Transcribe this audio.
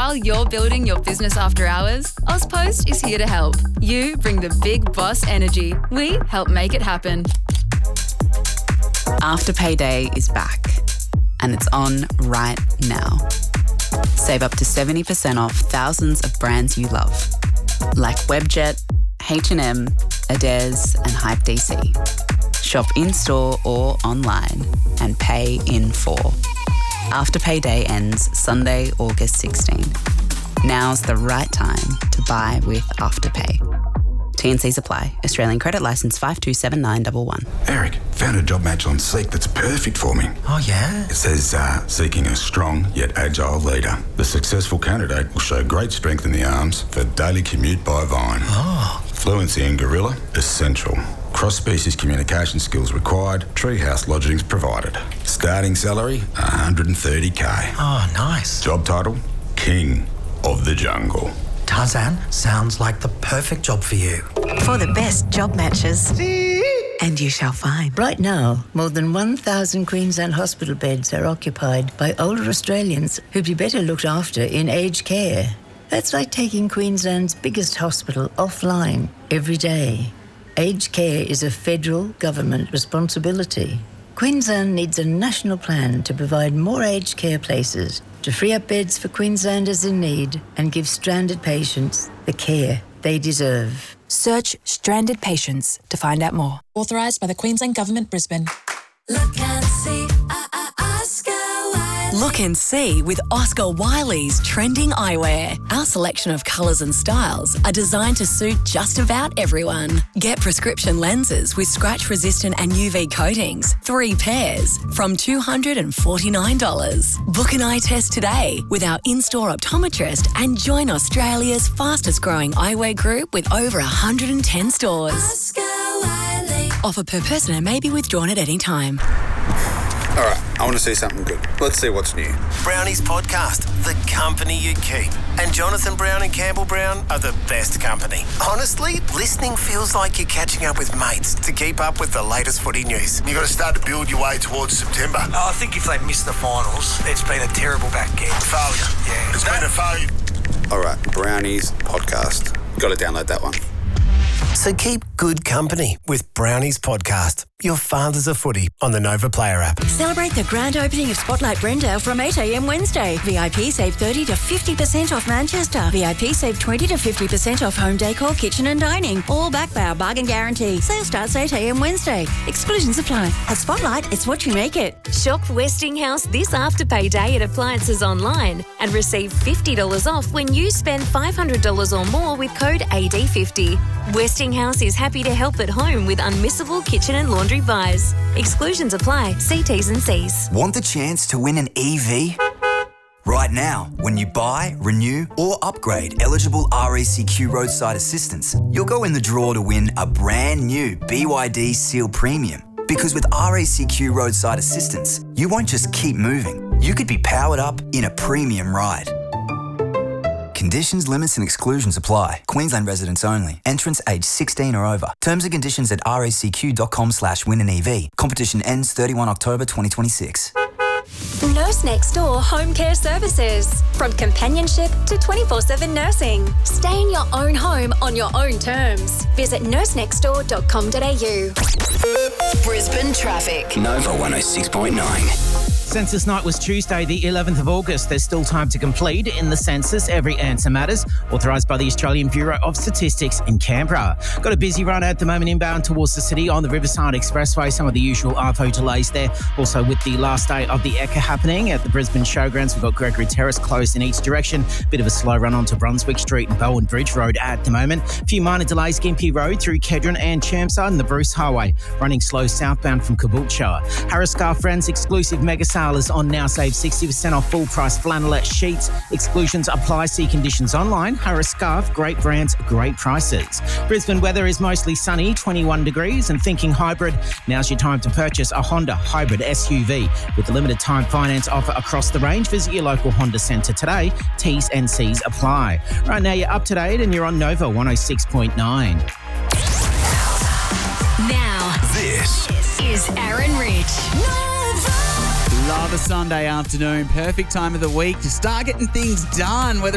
While you're building your business after hours, Ozpost is here to help. You bring the big boss energy. We help make it happen. Afterpay Day is back, and it's on right now. Save up to 70% off thousands of brands you love, like Webjet, H&M, Adairs and Hype DC. Shop in-store or online and pay in full. Afterpay Day ends Sunday, August 16. Now's the right time to buy with Afterpay. T&Cs apply. Australian credit licence 527911. Eric, found a job match on Seek that's perfect for me. Oh, yeah? It says, seeking a strong yet agile leader. The successful candidate will show great strength in the arms for daily commute by Vine. Oh. Fluency in Gorilla, essential. Cross-species communication skills required. Treehouse lodgings provided. Starting salary, $130K. Oh, nice. Job title, King of the Jungle. Tarzan, sounds like the perfect job for you. For the best job matches. And you shall find. Right now, more than 1,000 Queensland hospital beds are occupied by older Australians who'd be better looked after in aged care. That's like taking Queensland's biggest hospital offline every day. Aged care is a federal government responsibility. Queensland needs a national plan to provide more aged care places, to free up beds for Queenslanders in need and give stranded patients the care they deserve. Search Stranded Patients to find out more. Authorised by the Queensland Government, Brisbane. Look and see, Oscar Wiley. Look and see with Oscar Wiley's trending eyewear. Our selection of colours and styles are designed to suit just about everyone. Get prescription lenses with scratch-resistant and UV coatings, 3 pairs, from $249. Book an eye test today with our in-store optometrist and join Australia's fastest-growing eyewear group with over 110 stores. Oscar Wiley. Offer per person and may be withdrawn at any time. All right, I want to see something good. Let's see what's new. Brownie's podcast, The Company You Keep. And Jonathan Brown and Campbell Brown are the best company. Honestly, listening feels like you're catching up with mates to keep up with the latest footy news. You've got to start to build your way towards September. I think if they miss the finals, it's been a terrible back end. Failure. Yeah. It's been a failure. All right, Brownie's podcast. Got to download that one. So keep good company with Brownie's podcast. Your father's a footy on the Nova Player app. Celebrate the grand opening of Spotlight Brendale from 8 a.m. Wednesday. VIP save 30 to 50% off Manchester. VIP save 20 to 50% off home decor, kitchen and dining. All backed by our bargain guarantee. Sale starts 8 a.m. Wednesday. Exclusions apply. At Spotlight, it's what you make it. Shop Westinghouse this Afterpay Day at Appliances Online and receive $50 off when you spend $500 or more with code AD50. Westinghouse is happy to help at home with unmissable kitchen and laundry buys. Exclusions apply. See T's and C's. Want the chance to win an EV? Right now, when you buy, renew or upgrade eligible RACQ roadside assistance, you'll go in the draw to win a brand new BYD Seal Premium. Because with RACQ roadside assistance, you won't just keep moving. You could be powered up in a premium ride. Conditions, limits and exclusions apply. Queensland residents only. Entrants aged 16 or over. Terms and conditions at racq.com/win-an-EV. Competition ends 31 October 2026. Nurse Next Door Home Care Services. From companionship to 24/7 nursing. Stay in your own home on your own terms. Visit nursenextdoor.com.au. Brisbane traffic. Nova 106.9. Census night was Tuesday, the 11th of August. There's still time to complete in the census. Every answer matters. Authorised by the Australian Bureau of Statistics in Canberra. Got a busy run at the moment inbound towards the city on the Riverside Expressway. Some of the usual ARFO delays there. Also with the last day of the Ekka happening at the Brisbane Showgrounds, we've got Gregory Terrace closed in each direction. Bit of a slow run onto Brunswick Street and Bowen Bridge Road at the moment. A few minor delays, Gympie Road through Kedron and Chermside and the Bruce Highway. Running slow southbound from Caboolture. Harris Scarf Friends exclusive mega sale is on now. Save 60% off full price flannelette sheets. Exclusions apply. See conditions online. Harris Scarf, great brands, great prices. Brisbane weather is mostly sunny, 21 degrees, and thinking hybrid. Now's your time to purchase a Honda hybrid SUV with a limited time finance offer across the range. Visit your local Honda centre today. T's and C's apply. Right now you're up to date and you're on Nova 106.9. Now, this is Aaron Rich. Love a Sunday afternoon. Perfect time of the week to start getting things done, whether